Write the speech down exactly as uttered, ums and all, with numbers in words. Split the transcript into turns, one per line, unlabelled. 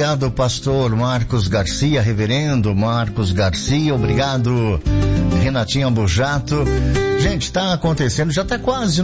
Obrigado, pastor Marcos Garcia, reverendo Marcos Garcia. Obrigado, Renatinha Bujato. Gente, tá acontecendo, já tá quase